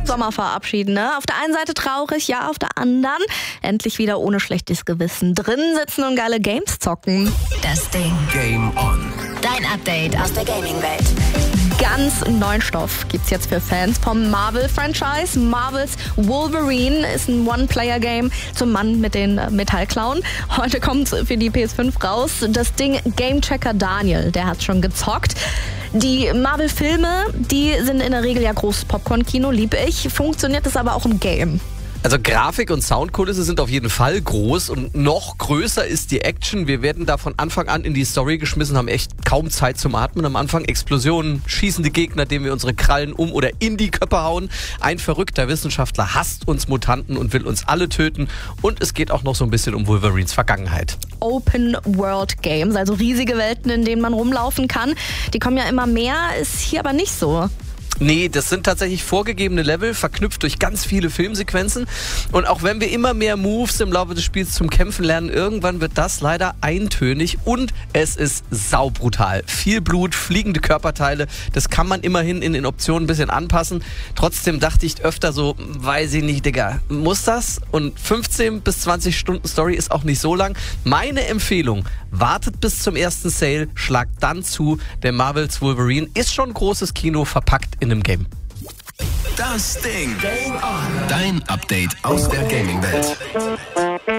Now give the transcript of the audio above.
Sommer verabschieden, ne? Auf der einen Seite traurig, ja, auf der anderen endlich wieder ohne schlechtes Gewissen drin sitzen und geile Games zocken. Das Ding. Game on. Dein Update aus der Gaming-Welt. Ganz neuen Stoff gibt's jetzt für Fans vom Marvel-Franchise. Marvels Wolverine ist ein One-Player-Game zum Mann mit den Metallklauen. Heute kommt für die PS5 raus. Das Ding Gamechecker Daniel, der hat schon gezockt. Die Marvel-Filme, die sind in der Regel ja großes Popcorn-Kino, liebe ich. Funktioniert das aber auch im Game? Also Grafik und Soundkulisse sind auf jeden Fall groß und noch größer ist die Action. Wir werden da von Anfang an in die Story geschmissen, haben echt kaum Zeit zum Atmen. Am Anfang Explosionen, schießende Gegner, denen wir unsere Krallen um oder in die Köpfe hauen. Ein verrückter Wissenschaftler hasst uns Mutanten und will uns alle töten. Und es geht auch noch so ein bisschen um Wolverines Vergangenheit. Open-World-Games, also riesige Welten, in denen man rumlaufen kann. Die kommen ja immer mehr, ist hier aber nicht so. Nee, das sind tatsächlich vorgegebene Level, verknüpft durch ganz viele Filmsequenzen. Und auch wenn wir immer mehr Moves im Laufe des Spiels zum Kämpfen lernen, irgendwann wird das leider eintönig und es ist saubrutal. Viel Blut, fliegende Körperteile, das kann man immerhin in den Optionen ein bisschen anpassen. Trotzdem dachte ich öfter so, weiß ich nicht, Digga, muss das? Und 15 bis 20 Stunden Story ist auch nicht so lang. Meine Empfehlung, wartet bis zum ersten Sale, schlagt dann zu. Der Marvels Wolverine ist schon großes Kino verpackt in einem Game. Das Ding. Game on. Dein Update aus der Gaming-Welt.